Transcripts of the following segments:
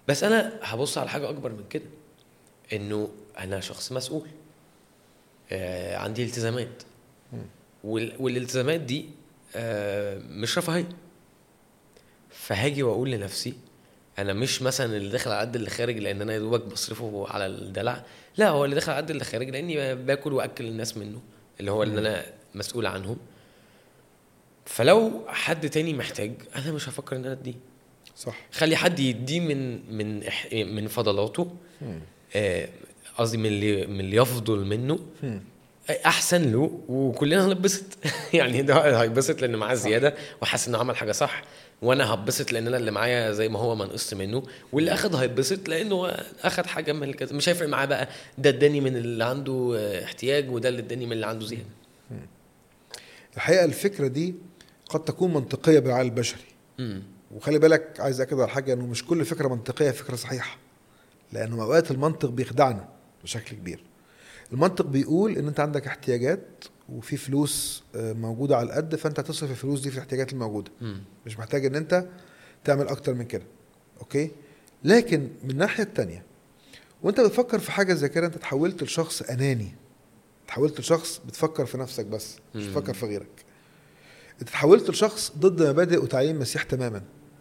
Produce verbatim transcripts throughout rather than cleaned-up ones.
بس انا هبص على حاجه اكبر من كده، انه انا شخص مسؤول، آه عندي التزامات، وال... والالتزامات دي آه مش رفاهيه. فهاجي واقول لنفسي انا مش مثلا اللي داخل على قد اللي خارج لان انا يا دوبك بصرفه على الدلع، لا، هو اللي داخل على قد اللي خارج لاني باكل واكل الناس منه، اللي هو اللي انا مسؤول عنهم. فلو حد تاني محتاج انا مش هفكر ان انا اديه. صح. خلي حد يديه من من إح- من فضلاته، آه، قصدي من اللي من اللي يفضل منه احسن له، وكلنا هنبسط. يعني ده هيبسط لان معاه زياده وحاسس انه عمل حاجه صح، وانا هبسط لان انا اللي معايا زي ما هو ما نقصت منه، واللي اخد هيبسط لانه اخد حاجه من الكذا. مش هيفرق معاه بقى ده اداني من اللي عنده احتياج وده اللي اداني من اللي عنده زياده. الحقيقه الفكره دي قد تكون منطقيه بالعقل البشري، امم وخلي بالك عايز اكد على حاجه، انه مش كل فكره منطقيه فكره صحيحه، لانه اوقات المنطق بيخدعنا بشكل كبير. المنطق بيقول ان انت عندك احتياجات وفي فلوس موجوده على القد، فانت هتصرف الفلوس دي في الاحتياجات الموجوده، مم. مش محتاج ان انت تعمل اكتر من كده. اوكي، لكن من الناحيه التانية وانت بتفكر في حاجه زي كده انت تحولت لشخص اناني، تحولت لشخص بتفكر في نفسك بس مش مم. بتفكر في غيرك. انت تحولت لشخص ضد مبادئ وتعليم المسيح تماما.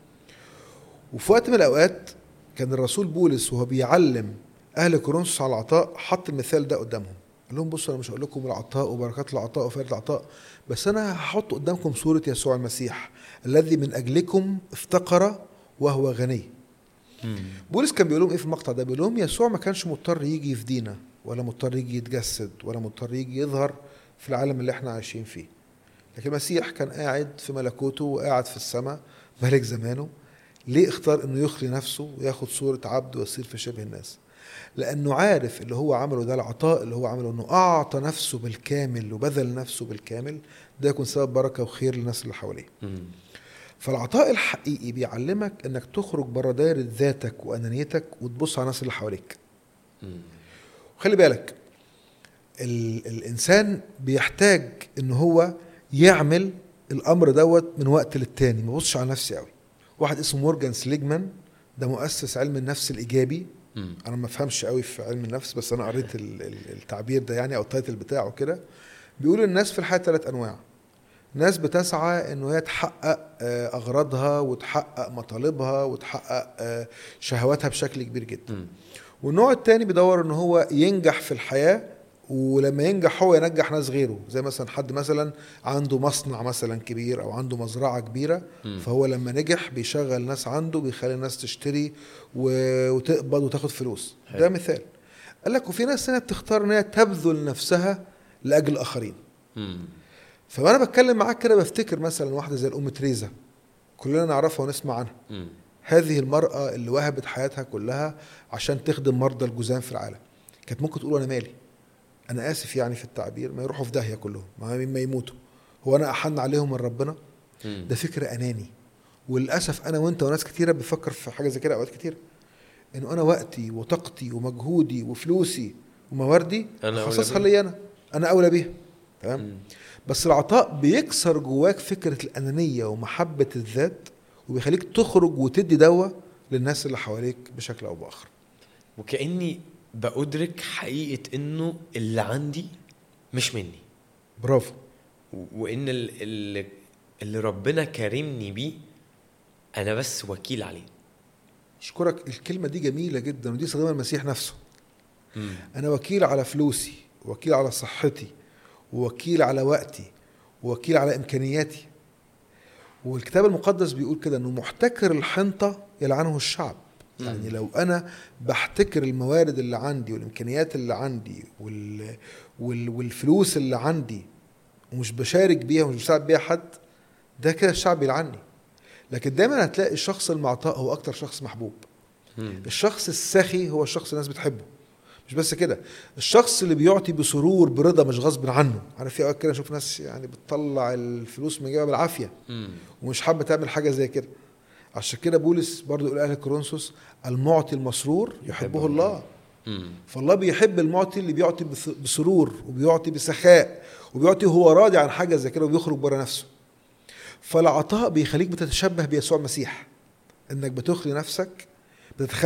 وفي وقت من الاوقات كان الرسول بولس وهو بيعلم اهل كورنثوس على العطاء حط المثال ده قدامهم، قال لهم بصوا انا مش هقول لكم العطاء وبركات العطاء وفائده العطاء، بس انا هحط قدامكم صوره يسوع المسيح الذي من اجلكم افتقر وهو غني. بولس كان بيقول لهم ايه في المقطع ده؟ بيقول لهم يسوع ما كانش مضطر يجي يفدينا، ولا مضطر يجي يتجسد، ولا مضطر يجي يظهر في العالم اللي احنا عايشين فيه، لكن المسيح كان قاعد في ملكوته وقاعد في السماء ملك زمانه. ليه اختار انه يخلي نفسه وياخد صورة عبد ويصير في شبه الناس؟ لانه عارف اللي هو عمله ده، العطاء اللي هو عمله، انه اعطى نفسه بالكامل وبذل نفسه بالكامل، ده يكون سبب بركة وخير للناس اللي حواليه. فالعطاء الحقيقي بيعلمك انك تخرج بره دايرة ذاتك وانانيتك وتبص على الناس اللي حواليك. وخلي بالك ال الانسان بيحتاج ان هو يعمل الامر دوت من وقت للتاني، ما بصش على نفسي قوي. واحد اسمه مورجان سليجمان، ده مؤسس علم النفس الايجابي. مم. انا ما فهمش قوي في علم النفس، بس انا قريت التعبير ده يعني او التايتل بتاعه كده. بيقول الناس في الحياه ثلاث انواع: ناس بتسعى انه هي تحقق اغراضها وتحقق مطالبها وتحقق شهواتها بشكل كبير جدا. مم. والنوع الثاني بيدور ان هو ينجح في الحياه، ولما ينجح هو ينجح ناس غيره، زي مثلا حد مثلا عنده مصنع مثلا كبير او عنده مزرعة كبيرة، م. فهو لما نجح بيشغل ناس عنده، بيخلي الناس تشتري وتقبض وتاخد فلوس. حي. ده مثال. قال لك وفي ناس هنا بتختار ان هي تبذل نفسها لاجل الاخرين. م. فانا بتكلم معاك كده بفتكر مثلا واحدة زي الام تريزا، كلنا نعرفها ونسمع عنها. م. هذه المرأة اللي وهبت حياتها كلها عشان تخدم مرضى الجذام في العالم. كانت ممكن تقول انا مالي، انا اسف يعني في التعبير، ما يروحوا في داهيه كلهم، ما يموتوا، هو انا احن عليهم من ربنا؟ ده فكر اناني. وللاسف انا وانت وناس كتيره بفكر في حاجه زي كده اوقات كتير، انه انا وقتي وطاقتي ومجهودي وفلوسي ومواردي خصصها لي انا انا اولى بيها. تمام. بس العطاء بيكسر جواك فكره الانانيه ومحبه الذات، وبيخليك تخرج وتدي دواء للناس اللي حواليك بشكل او باخر. وكأني بأدرك حقيقة انه اللي عندي مش مني. برافو. وان اللي, اللي ربنا كرمني بيه انا بس وكيل عليه. اشكرك، الكلمة دي جميلة جدا، ودي استخدمها المسيح نفسه. مم. انا وكيل على فلوسي، وكيل على صحتي، ووكيل على وقتي، ووكيل على امكانياتي. والكتاب المقدس بيقول كده انه محتكر الحنطة يلعنه الشعب. يعني لو انا بحتكر الموارد اللي عندي والامكانيات اللي عندي وال... وال... والفلوس اللي عندي ومش بشارك بيها ومش بساعد بيها حد، ده كده الشعب يلعني. لكن دايما هتلاقي الشخص المعطاء هو اكتر شخص محبوب. مم. الشخص السخي هو الشخص الناس بتحبه. مش بس كده، الشخص اللي بيعطي بسرور برضا مش غصب عنه. عارف في اوقات كده اشوف ناس يعني بتطلع الفلوس من جيبها بالعافيه مم. ومش حابه تعمل حاجه زي كده. عشان كده بولس برضو يقول اهل كورنثوس المعطي المسرور يحبه الله. مم. فالله بيحب المعطي اللي بيعطي بسرور وبيعطي بسخاء وبيعطي هو راضي عن حاجه زي كده وبيخرج بره نفسه. فالعطاء بيخليك بتتشبه بيسوع المسيح، انك بتخلي نفسك، بتتخلي